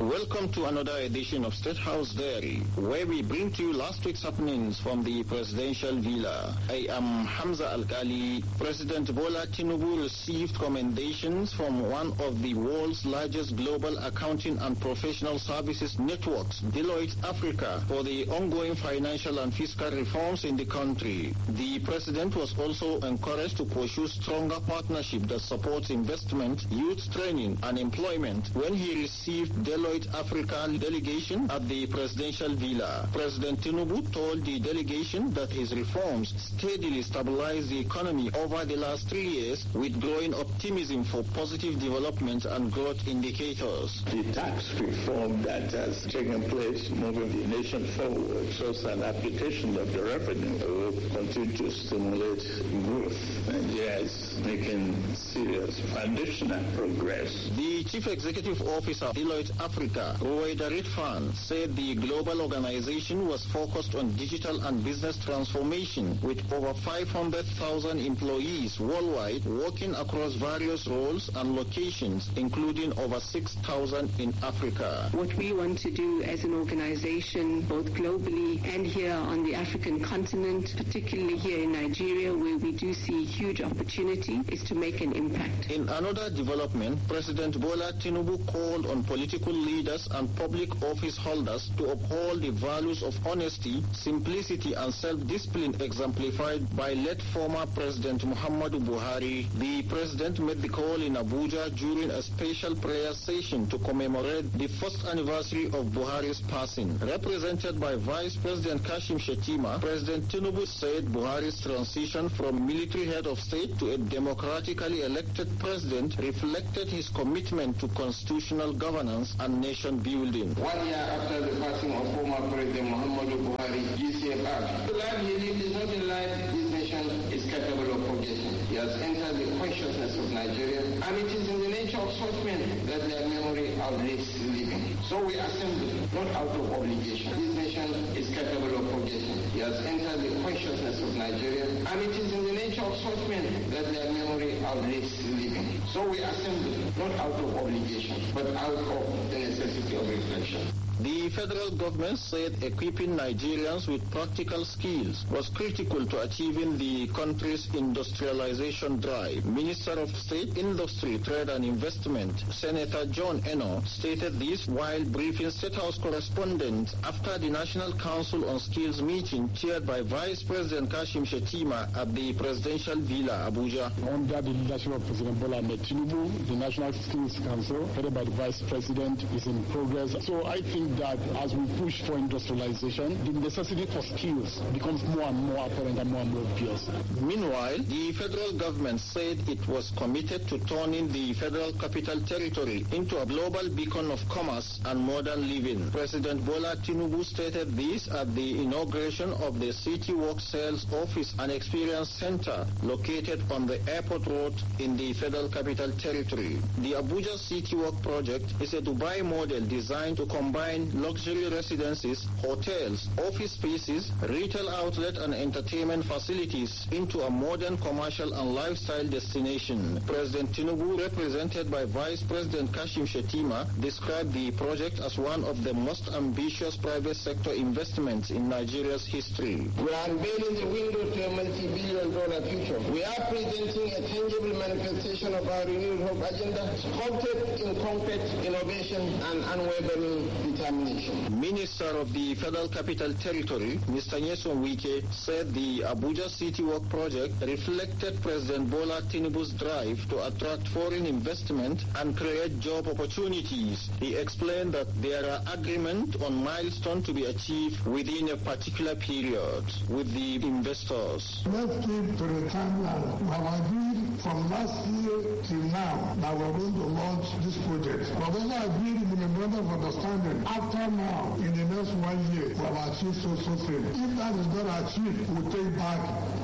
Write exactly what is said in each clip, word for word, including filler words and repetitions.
Welcome to another edition of State House Diary, where we bring to you last week's happenings from the presidential villa. I am Hamza Alkali. President Bola Tinubu received commendations from one of the world's largest global accounting and professional services networks, Deloitte Africa, for the ongoing financial and fiscal reforms in the country. The president was also encouraged to pursue stronger partnership that supports investment, youth training, and employment when he received Deloitte Africa delegation at the presidential villa. President Tinubu told the delegation that his reforms steadily stabilized the economy over the last three years with growing optimism for positive development and growth indicators. The tax reform that has taken place moving the nation forward shows an application of the revenue will continue to stimulate growth. Nigeria is making serious foundational progress. The Chief Executive Officer of Deloitte Africa, Ruwaida Ridvan, said the global organization was focused on digital and business transformation with over five hundred thousand employees worldwide working across various roles and locations, including over six thousand in Africa. What we want to do as an organization, both globally and here on the African continent, particularly here in Nigeria, where we do see huge opportunity, is to make an impact. In another development, President Bola Tinubu called on political leaders and public office holders to uphold the values of honesty, simplicity, and self-discipline exemplified by late former President Muhammadu Buhari. The president made the call in Abuja during a special prayer session to commemorate the first anniversary of Buhari's passing. Represented by Vice President Kashim Shettima, President Tinubu said Buhari's transition from military head of state to a democratically elected president reflected his commitment to constitutional governance and nation building. One year after the passing of former President Muhammadu Buhari, G C F R, the life he lived is not a life this nation is capable of forgetting. He has entered the consciousness of Nigeria, and it is in the nature of such men that their memory outlives living. So we assemble, not out of obligation. This nation is capable of forgetting. He has entered the consciousness of Nigeria, and it is in the nature of such men that their memory outlives living. So we assemble, not out of obligation, but out of the necessity of reflection. The federal government said equipping Nigerians with practical skills was critical to achieving the country's industrialization drive. Minister of State, Industry, Trade and Investment, Senator John Eno, stated this while briefing State House correspondents after the National Council on Skills meeting chaired by Vice President Kashim Shettima at the Presidential Villa, Abuja. Under the leadership of President Bola Tinubu, the National Skills Council, headed by the Vice President, is in progress. So I think that as we push for industrialization, the necessity for skills becomes more and more apparent and more and more obvious. Meanwhile, the federal government said it was committed to turning the Federal Capital Territory into a global beacon of commerce and modern living. President Bola Tinubu stated this at the inauguration of the City Work Sales Office and Experience Center located on the airport road in the Federal Capital Territory. The Abuja City Work project is a Dubai model designed to combine luxury residences, hotels, office spaces, retail outlet and entertainment facilities into a modern commercial and lifestyle destination. President Tinubu, represented by Vice President Kashim Shettima, described the project as one of the most ambitious private sector investments in Nigeria's history. We are unveiling the window to a multi-billion dollar future. We are presenting a tangible manifestation of our renewed hope agenda, sculpted in concrete innovation and unwavering determination. Minister of the Federal Capital Territory, Mister Nyesom Wike, said the Abuja City Work project reflected President Bola Tinubu's drive to attract foreign investment and create job opportunities. He explained that there are agreements on milestones to be achieved within a particular period with the investors. Let's keep to the timeline. We have agreed from last year till now that we're going to launch this project. We have also agreed in the memorandum of understanding after now, in the next one year, we have achieved so so thing. If that is not achieved, we'll take back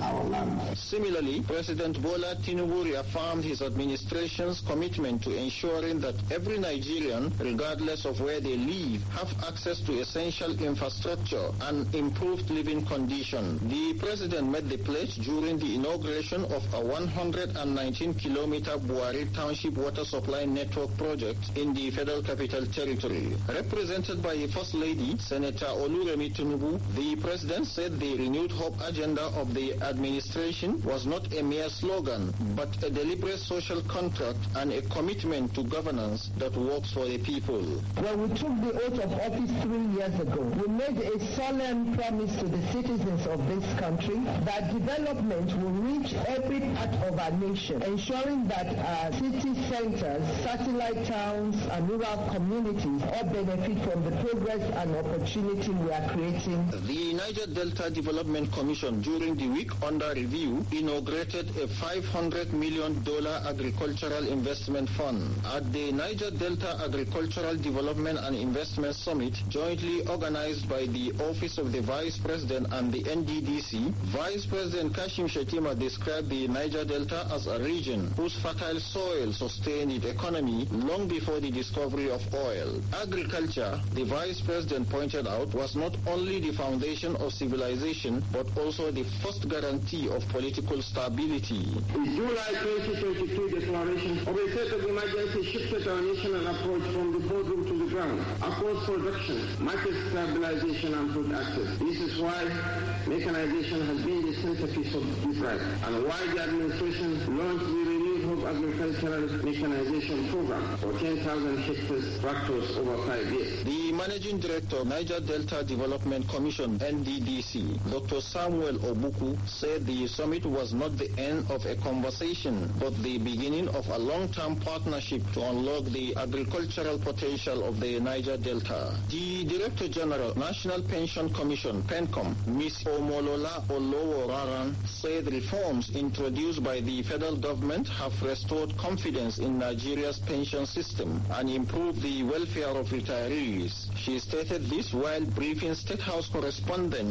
our land. Similarly, President Bola Tinubu reaffirmed his administration's commitment to ensuring that every Nigerian, regardless of where they live, have access to essential infrastructure and improved living conditions. The president made the pledge during the inauguration of a one hundred nineteen kilometer Buari Township water supply network project in the Federal Capital Territory. Represented by the First Lady, Senator Oluremi Tinubu, the president said the renewed hope agenda of the administration was not a mere slogan, but a deliberate social contract and a commitment to governance that works for the people. When we took the oath of office three years ago, we made a solemn promise to the citizens of this country that development will reach every part of our nation, ensuring that our city centers, satellite towns, and rural communities all benefit from the progress and opportunity we are creating. The Niger Delta Development Commission, during the week under review, inaugurated a five hundred million dollars agricultural investment fund. At the Niger Delta Agricultural Development and Investment Summit, jointly organized by the Office of the Vice President and the N D D C, Vice President Kashim Shettima described the Niger Delta as a region whose fertile soil sustained its economy long before the discovery of oil. Agriculture, the Vice President pointed out, was not only the foundation of civilization, but also the first guarantee of political stability. The July twenty twenty-two declaration of a state of emergency shifted our national approach from the boardroom to the ground, across production, market stabilization, and food access. This is why mechanization has been the centerpiece of this drive, and why the administration launched the Renewed Hope Agricultural Mechanization Program for ten thousand hectares tractors over five years. The Managing Director of Niger Delta Development Commission, N D D C, Doctor Samuel Obuku, said the summit was not the end of a conversation, but the beginning of a long-term partnership to unlock the agricultural potential of the Niger Delta. The Director General, National Pension Commission, PENCOM, Miz Omolola Oloworaran, said reforms introduced by the federal government have restored confidence in Nigeria's pension system and improved the welfare of retirees. She stated this while briefing State House correspondent